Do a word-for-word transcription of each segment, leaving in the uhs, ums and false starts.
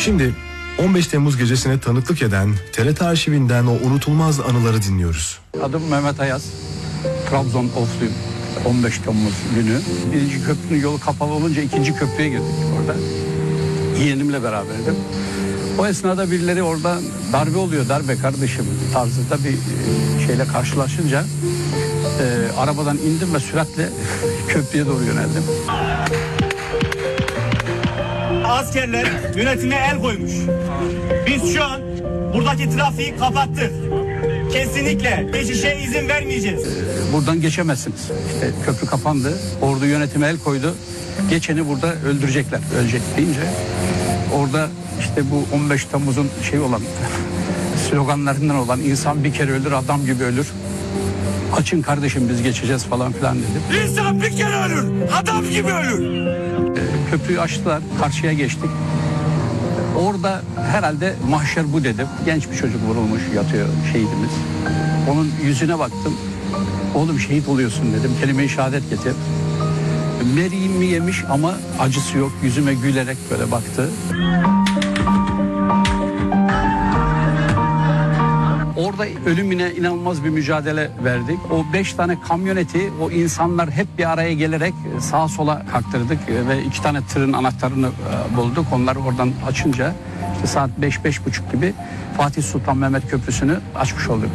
Şimdi on beş Temmuz gecesine tanıklık eden T R T arşivinden o unutulmaz anıları dinliyoruz. Adım Mehmet Ayaz. Trabzon Ofluyum. on beş Temmuz günü. Birinci köprünün yolu kapalı olunca ikinci köprüye girdik orada. Yeğenimle beraberdim. O esnada birileri orada darbe oluyor, darbe kardeşim tarzında bir şeyle karşılaşınca e, arabadan indim ve süratle köprüye doğru yöneldim. Askerler yönetime el koymuş. Biz şu an buradaki trafiği kapattık. Kesinlikle geçişe izin vermeyeceğiz. Buradan geçemezsiniz. İşte köprü kapandı. Ordu yönetime el koydu. Geçeni burada öldürecekler. Ölecek deyince orada işte bu on beş Temmuz'un şey olan sloganlarından olan insan bir kere ölür, adam gibi ölür. Açın kardeşim biz geçeceğiz falan filan dedim. İnsan bir kere ölür, adam gibi ölür. Ee, köprüyü açtılar, karşıya geçtik. Orada herhalde mahşer bu dedim. Genç bir çocuk vurulmuş yatıyor şehidimiz. Onun yüzüne baktım. Oğlum şehit oluyorsun dedim. Kelime-i şehadet getir. Meriğimi yemiş ama acısı yok. Yüzüme gülerek böyle baktı. Orada ölümüne inanılmaz bir mücadele verdik. O beş tane kamyoneti o insanlar hep bir araya gelerek sağa sola kaktırdık ve iki tane tırın anahtarını bulduk. Onları oradan açınca işte saat beş beş buçuk gibi Fatih Sultan Mehmet Köprüsü'nü açmış olduk.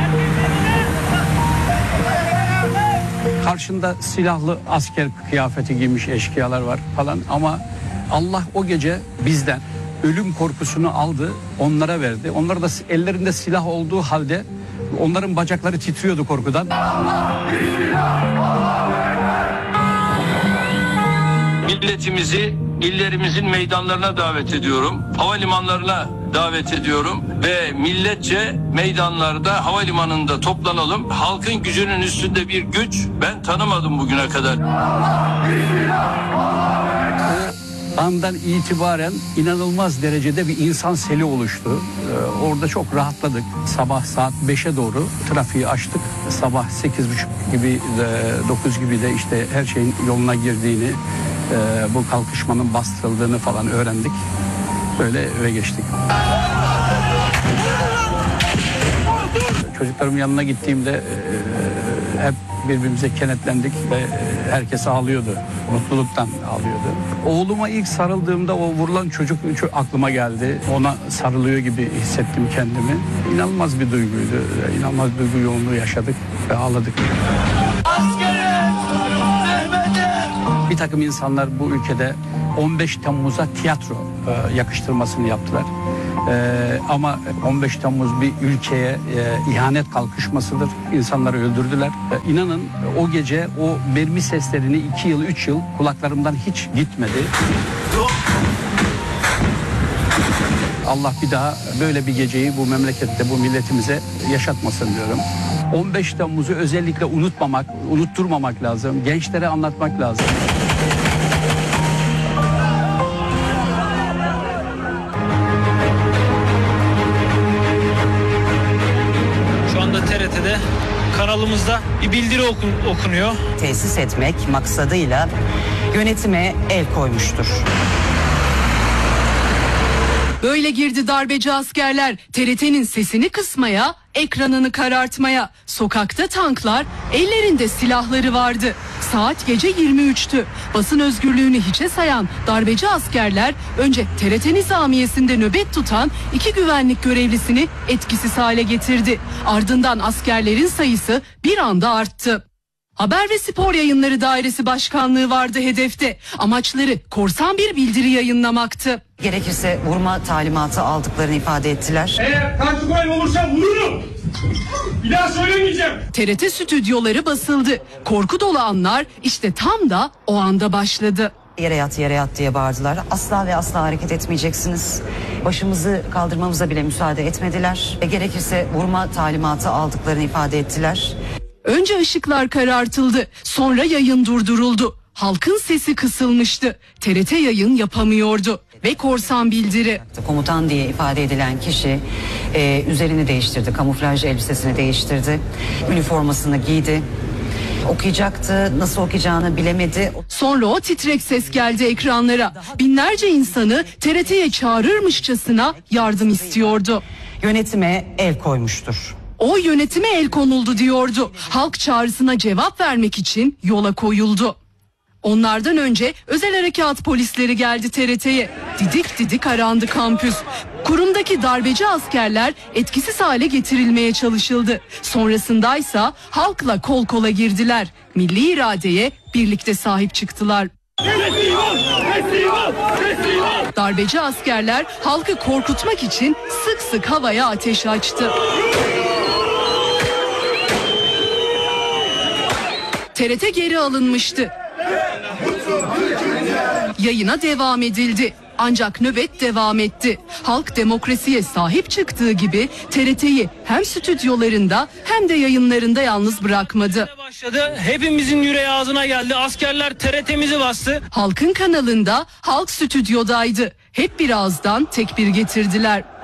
Karşında silahlı asker kıyafeti giymiş eşkıyalar var falan ama Allah o gece bizden ölüm korkusunu aldı, onlara verdi. Onlar da ellerinde silah olduğu halde onların bacakları titriyordu korkudan. Milletimizi illerimizin meydanlarına davet ediyorum. Havalimanlarına davet ediyorum ve milletçe meydanlarda, havalimanında toplanalım. Halkın gücünün üstünde bir güç ben tanımadım bugüne kadar. Andan itibaren inanılmaz derecede bir insan seli oluştu. Ee, orada çok rahatladık. Sabah saat beşe doğru trafiği açtık. Sabah sekiz buçuk gibi de, dokuz gibi de işte her şeyin yoluna girdiğini, e, bu kalkışmanın bastırıldığını falan öğrendik. Böyle eve geçtik. Çocuklarımın yanına gittiğimde e, hep birbirimize kenetlendik ve herkes ağlıyordu. Mutluluktan ağlıyordu. Oğluma ilk sarıldığımda o vurulan çocuk çok aklıma geldi. Ona sarılıyor gibi hissettim kendimi. İnanılmaz bir duyguydu. İnanılmaz bir duygu yoğunluğu yaşadık ve ağladık. Bir takım insanlar bu ülkede on beş Temmuz'a tiyatro yakıştırmasını yaptılar. Ee, ama on beş Temmuz bir ülkeye e, ihanet kalkışmasıdır. İnsanları öldürdüler. Ee, inanın o gece o mermi seslerini iki yıl, üç yıl kulaklarımdan hiç gitmedi. Allah bir daha böyle bir geceyi bu memlekette, bu milletimize yaşatmasın diyorum. on beş Temmuz'u özellikle unutmamak, unutturmamak lazım. Gençlere anlatmak lazım. T R T'de kanalımızda bir bildiri okun, okunuyor. Tesis etmek maksadıyla yönetime el koymuştur. Böyle girdi darbeci askerler T R T'nin sesini kısmaya, ekranını karartmaya. Sokakta tanklar, ellerinde silahları vardı. Saat gece yirmi üçtü. Basın özgürlüğünü hiçe sayan darbeci askerler önce T R T nizamiyesinde nöbet tutan iki güvenlik görevlisini etkisiz hale getirdi. Ardından askerlerin sayısı bir anda arttı. Haber ve Spor Yayınları Dairesi Başkanlığı vardı hedefte. Amaçları korsan bir bildiri yayınlamaktı. Gerekirse vurma talimatı aldıklarını ifade ettiler. Eğer karşı koyma olursa vururum. Bir daha söylemeyeceğim. T R T stüdyoları basıldı. Korku dolu anlar işte tam da o anda başladı. Yere yat yere yat diye bağırdılar. Asla ve asla hareket etmeyeceksiniz. Başımızı kaldırmamıza bile müsaade etmediler. Ve gerekirse vurma talimatı aldıklarını ifade ettiler. Önce ışıklar karartıldı, sonra yayın durduruldu. Halkın sesi kısılmıştı. T R T yayın yapamıyordu ve korsan bildiri. Komutan diye ifade edilen kişi e, üzerini değiştirdi, kamuflaj elbisesini değiştirdi, üniformasını giydi Okuyacaktı, nasıl okuyacağını bilemedi. Sonra o titrek ses geldi ekranlara. Binlerce insanı T R T'ye çağırırmışçasına yardım istiyordu. Yönetime el koymuştur. O yönetime el konuldu diyordu. Halk çağrısına cevap vermek için yola koyuldu. Onlardan önce özel harekat polisleri geldi T R T'ye. Didik didik arandı kampüs. Kurumdaki darbeci askerler etkisiz hale getirilmeye çalışıldı. Sonrasındaysa halkla kol kola girdiler. Milli iradeye birlikte sahip çıktılar. Darbeci askerler halkı korkutmak için sık sık havaya ateş açtı. T R T geri alınmıştı. Yayına devam edildi. Ancak nöbet devam etti. Halk demokrasiye sahip çıktığı gibi T R T'yi hem stüdyolarında hem de yayınlarında yalnız bırakmadı. Başladı. Hepimizin yüreği ağzına geldi. Askerler T R T'mizi bastı. Halkın kanalında Halk stüdyodaydı. Hep bir ağızdan tek bir getirdiler.